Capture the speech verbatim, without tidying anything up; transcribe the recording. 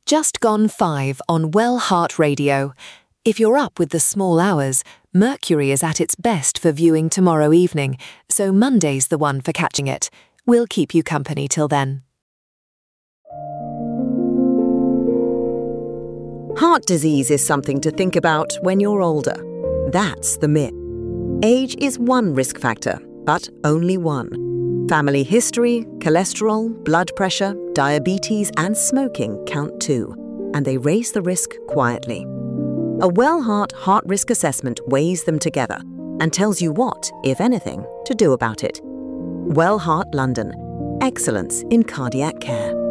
Just gone five on Well Heart Radio. If you're up with the small hours, Mercury is at its best for viewing tomorrow evening, so Monday's the one for catching it. We'll keep you company till then. Heart disease is something to think about when you're older. That's the myth. Age is one risk factor, but only one. Family history, cholesterol, blood pressure, diabetes, and smoking count too, and they raise the risk quietly. A Well Heart Heart Risk Assessment weighs them together and tells you what, if anything, to do about it. Well Heart London. Excellence in cardiac care.